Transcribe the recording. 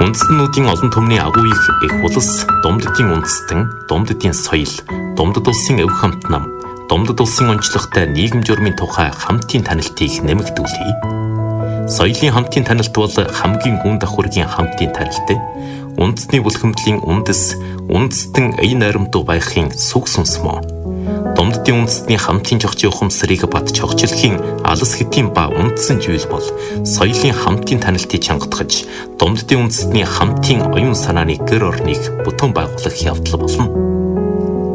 Үндэстнүүдийн олон түмний агууийг их улс, Думддын үндэстэн, Думддын соёл, Думдд улсын өв хамт нам, Думдд улсын онцлогтой нийгэм журмын тухай хамтын танилтыг нэмэгдүүлье. Соёлын хамтын танилт бол хамгийн гүн давхургийн хамтын танилт. Үндэсний бүлхэмдлийн үндэстэн ая найрамдуу байхын сүг сүнс мөн. Думддын үндэстний хамтын жогчийн ухамсарыг бат чогчлохын алс хэтийн ба үндсэн зүйл бол соёлын хамтын танилтыг чангатгаж, Думддын үндэстний хамтын оюун санааны гэр орныг бүтэн байгуулах явдал болно.